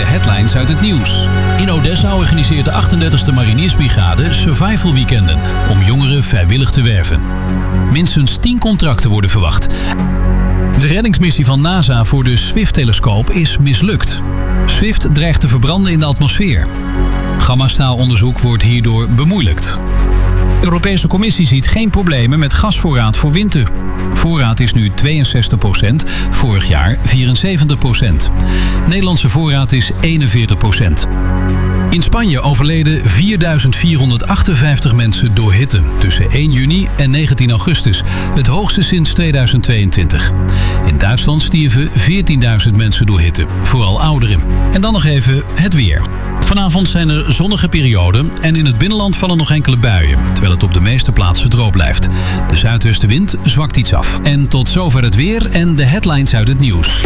headlines uit het nieuws. In Odessa organiseert de 38e Mariniersbrigade survival weekenden om jongeren vrijwillig te werven. Minstens 10 contracten worden verwacht. De reddingsmissie van NASA voor de Swift-telescoop is mislukt. Swift dreigt te verbranden in de atmosfeer. Gammastraalonderzoek wordt hierdoor bemoeilijkt. De Europese Commissie ziet geen problemen met gasvoorraad voor winter. Voorraad is nu 62%, vorig jaar 74%. Nederlandse voorraad is 41%. In Spanje overleden 4.458 mensen door hitte tussen 1 juni en 19 augustus. Het hoogste sinds 2022. In Duitsland stierven 14.000 mensen door hitte, vooral ouderen. En dan nog even het weer. Vanavond zijn er zonnige perioden en in het binnenland vallen nog enkele buien, terwijl het op de meeste plaatsen droog blijft. De zuidwestenwind zwakt iets af. En tot zover het weer en de headlines uit het nieuws.